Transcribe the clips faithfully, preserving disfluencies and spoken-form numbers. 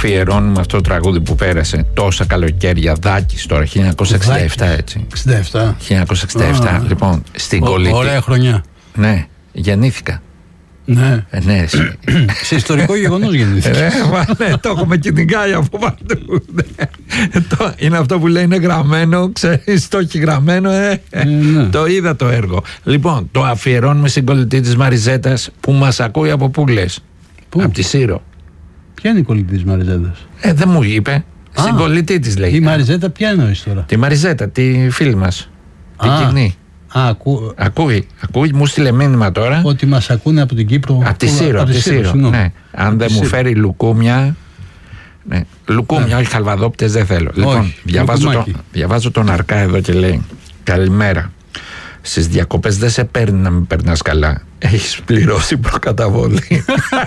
αφιερώνουμε αυτό το τραγούδι που πέρασε τόσα καλοκαίρια. Δάκης τώρα, χίλια εννιακόσια εξήντα επτά, έτσι. εξήντα επτά. χίλια εννιακόσια εξήντα επτά. Ah. Λοιπόν, στην κολλητή. Ωραία χρονιά. Ναι, γεννήθηκα. Ναι. Ε, ναι, σε... σε ιστορικό γεγονός γεννήθηκες. Ε, μα, ναι, το έχουμε κυνηγάει από παντού. Είναι αυτό που λέει είναι γραμμένο, ξέρεις, το έχει γραμμένο, ε, ε, ναι. Το είδα το έργο. Λοιπόν, το αφιερώνουμε στην κολλητή της Μαριζέτας που μας ακούει από πού λες? Πού? Από τη Σύρο. Ποια είναι η κολλητή της Μαριζέτας? Ε, δεν μου είπε. Στην κολλητή της λέει. Η Μαριζέτα ποια εννοείς τώρα? Τη Μαριζέτα, τη φίλη μας. Την κοινή. Α, ακού... Ακούει, ακούει, μου στείλε μήνυμα τώρα. Ότι μας ακούνε από την Κύπρο. Από τη Σύρο, από τη Σύρο. Ναι. Αν δεν μου φέρει λουκούμια. Ναι. Λουκούμια, ναι. Όχι χαλβαδόπιτες δεν θέλω. Όχι, λοιπόν, διαβάζω, το, διαβάζω τον Αρκά εδώ και λέει: καλημέρα. Στις διακοπές δεν σε παίρνει να μην περνάς καλά. Έχεις πληρώσει προκαταβολή.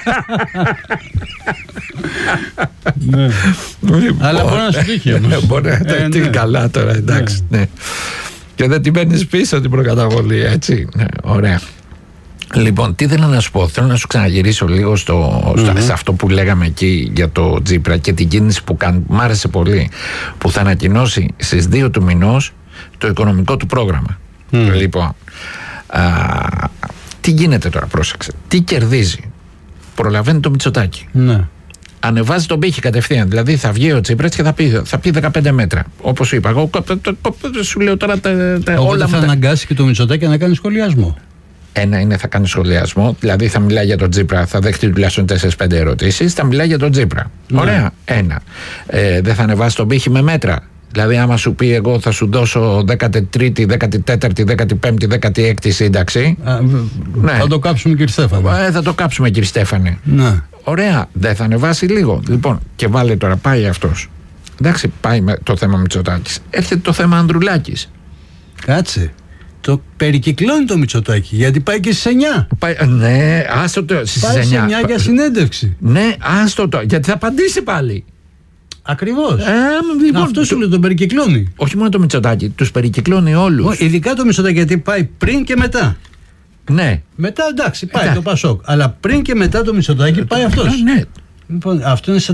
Ναι. Αλλά μπορεί να σου τύχει όμως. Μπορεί να το τύχει καλά τώρα, εντάξει. Ναι. Και δεν την παίρνεις πίσω την προκαταβολή, έτσι. Ναι, ωραία. Λοιπόν, τι θέλω να σου πω, θέλω να σου ξαναγυρίσω λίγο στο, mm-hmm. σε αυτό που λέγαμε εκεί για το Τζίπρα και την κίνηση που κάνει. Μ' άρεσε πολύ που θα ανακοινώσει στις δύο του μηνός το οικονομικό του πρόγραμμα. Mm. Λοιπόν, α, τι γίνεται τώρα, πρόσεξε. Τι κερδίζει? Προλαβαίνει το Μητσοτάκη. Ναι. Ανεβάζει τον πύχη κατευθείαν. Δηλαδή θα βγει ο Τσίπρας και θα πει, θα πει δεκαπέντε μέτρα. Όπως σου είπα, εγώ σου λέω τώρα τα, τα, όλα. Θα αναγκάσει και το Μητσοτάκη να κάνει σχολιασμό. Ένα είναι θα κάνει σχολιασμό, δηλαδή θα μιλάει για τον Τσίπρα, θα δέχεται τουλάχιστον τέσσερις πέντε ερωτήσεις, θα μιλάει για τον Τσίπρα. Ναι. Ωραία. Ένα. Ε, δεν θα ανεβάσει τον πύχη με μέτρα. Δηλαδή, άμα σου πει, εγώ θα σου δώσω δέκατη τρίτη, δέκατη τέταρτη, δέκατη πέμπτη, δέκατη έκτη σύνταξη. Α, ναι. Θα το κάψουμε, κύριε Στέφανε. Ε, θα το κάψουμε, κύριε Στέφανε. Ναι. Ωραία. Δεν θα ανεβάσει λίγο. Λοιπόν, και βάλε τώρα, πάει αυτός. Εντάξει, πάει με το θέμα Μητσοτάκης. Έρχεται το θέμα Ανδρουλάκης. Κάτσε. Το περικυκλώνει το Μητσοτάκη, γιατί πάει και στις εννιά. Πάει, ναι, άστο το. Στις πάει στις εννιά για συνέντευξη. Ναι, άστο το. Γιατί θα απαντήσει πάλι. Ακριβώς. Ε, λοιπόν, αυτό σου λέει, τον περικυκλώνει. Όχι μόνο το Μητσοτάκη, τους περικυκλώνει όλους. Ειδικά το Μητσοτάκη, γιατί πάει πριν και μετά. Ναι. Μετά εντάξει, πάει εντάξει. Το Πασόκ. Αλλά πριν και μετά το Μητσοτάκη πάει αυτός. Ναι. Λοιπόν, αυτό είναι